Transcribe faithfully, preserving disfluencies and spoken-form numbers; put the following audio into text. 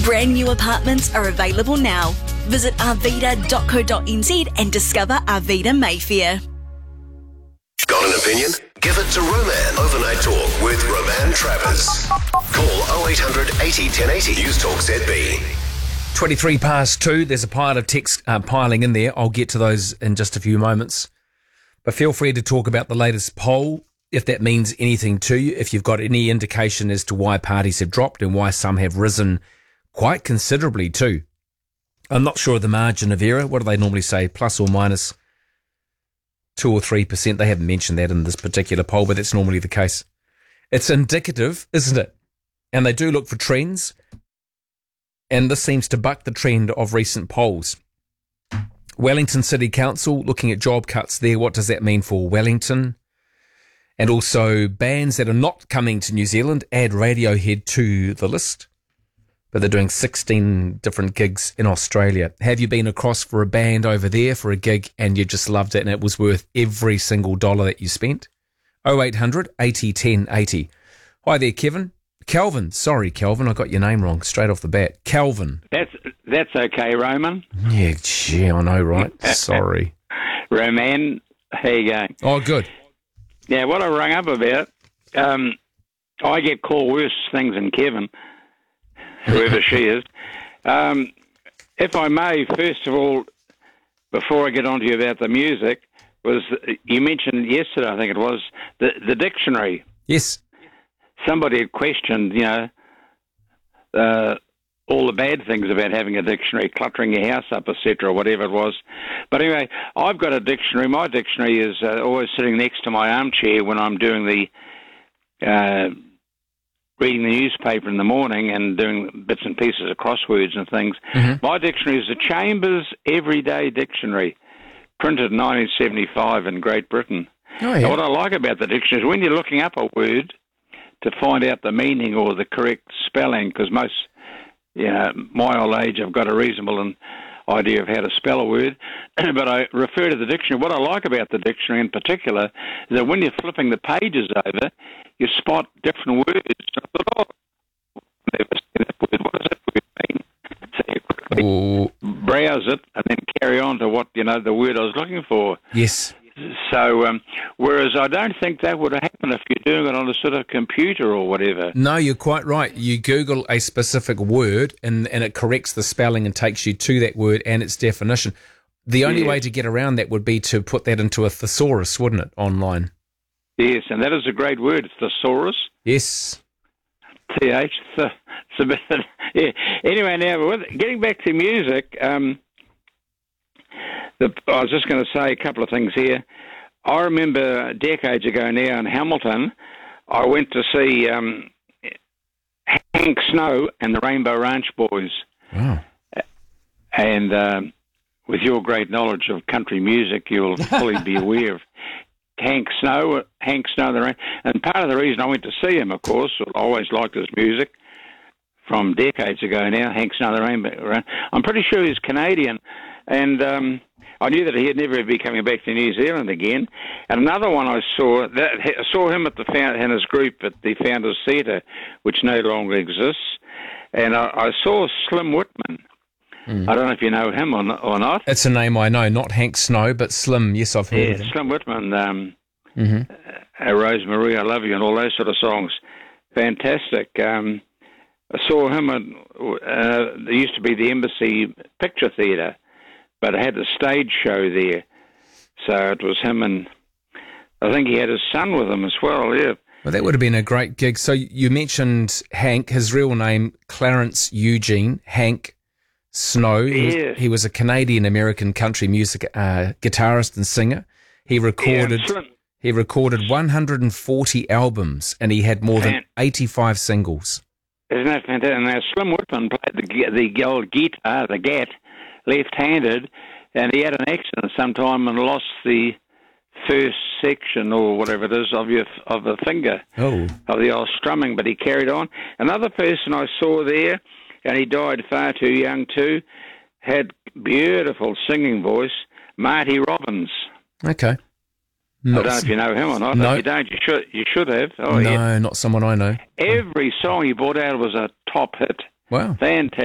Brand new apartments are available now. Visit arvida dot co dot n z and discover Arvida Mayfair. Got an opinion? Give it to Roman. Overnight Talk with Roman Travers. Call oh eight hundred eighty ten eighty. News Talk Z B. twenty-three past two. There's a pile of texts uh, piling in there. I'll get to those in just a few moments. But feel free to talk about the latest poll, if that means anything to you, if you've got any indication as to why parties have dropped and why some have risen quite considerably too. I'm not sure of the margin of error. What do they normally say? Plus or minus two or three percent. They haven't mentioned that in this particular poll, but that's normally the case. It's indicative, isn't it? And they do look for trends. And this seems to buck the trend of recent polls. Wellington City Council, looking at job cuts there. What does that mean for Wellington? And also bands that are not coming to New Zealand, add Radiohead to the list. But they're doing sixteen different gigs in Australia. Have you been across for a band over there for a gig and you just loved it and it was worth every single dollar that you spent? oh eight hundred eighty ten eighty. Hi there, Kevin. Calvin. Sorry, Calvin. I got your name wrong straight off the bat. Calvin. That's that's okay, Roman. Yeah, gee, I know, right? Sorry. Roman, how you going? Oh, good. Yeah, what I rang up about, um, I get called worse things than Kevin, whoever she is. Um, if I may, first of all, before I get on to you about the music, was you mentioned yesterday, I think it was, the, the dictionary. Yes. Somebody had questioned, you know, uh, all the bad things about having a dictionary, cluttering your house up, et cetera, whatever it was. But anyway, I've got a dictionary. My dictionary is uh, always sitting next to my armchair when I'm doing the uh, reading the newspaper in the morning and doing bits and pieces of crosswords and things. Mm-hmm. My dictionary is the Chambers Everyday Dictionary, printed in nineteen seventy-five in Great Britain. Oh, yeah. And what I like about the dictionary is when you're looking up a word to find out the meaning or the correct spelling, because most, you know, my old age, I've got a reasonable idea of how to spell a word, but I refer to the dictionary. What I like about the dictionary in particular is that when you're flipping the pages over, you spot different words. I thought, oh, I've never seen that word. What does that word mean? So you quickly Ooh. browse it and then carry on to what, you know, the word I was looking for. Yes. So, um, whereas I don't think that would happen if you're doing it on a sort of computer or whatever. No, you're quite right. You Google a specific word and, and it corrects the spelling and takes you to that word and its definition. The only yes. way to get around that would be to put that into a thesaurus, wouldn't it, online? Yes, and that is a great word, thesaurus. Yes. T H, it's a bit, yeah. Anyway, now, with, getting back to music, um, The, I was just going to say a couple of things here. I remember decades ago now in Hamilton, I went to see um, Hank Snow and the Rainbow Ranch Boys. Wow. And um, with your great knowledge of country music, you'll fully be aware of Hank Snow, Hank Snow and the Rain. And part of the reason I went to see him, of course, I always liked his music from decades ago now, Hank Snow and the Rainbow. I'm pretty sure he's Canadian. And um, I knew that he'd never be coming back to New Zealand again. And another one I saw, that I saw him at the and his group at the Founders Theatre, which no longer exists. And I, I saw Slim Whitman. Mm. I don't know if you know him or not. Or not. It's a name I know, not Hank Snow, but Slim. Yes, I've heard yeah, of him. Slim Whitman, um, mm-hmm. uh, Rosemary, I Love You, and all those sort of songs. Fantastic. Um, I saw him at, uh, there used to be the Embassy Picture Theatre, but it had a stage show there. So it was him and I think he had his son with him as well, yeah. Well, that would have been a great gig. So you mentioned Hank, his real name, Clarence Eugene Hank Snow. Yeah. He was, he was a Canadian-American country music uh, guitarist and singer. He recorded yeah, he recorded one hundred forty albums and he had more than eighty-five singles. Isn't that fantastic? And now Slim Whitman played the, the old guitar, the gat, left-handed, and he had an accident sometime and lost the first section or whatever it is of your of the finger oh. of the old strumming, but he carried on. Another person I saw there, and he died far too young too, had beautiful singing voice, Marty Robbins. Okay. Not I don't know if you know him or not. No. If you don't, you should you should have. Oh, no, yeah. not someone I know. Every song he brought out was a top hit. Wow. Fantastic.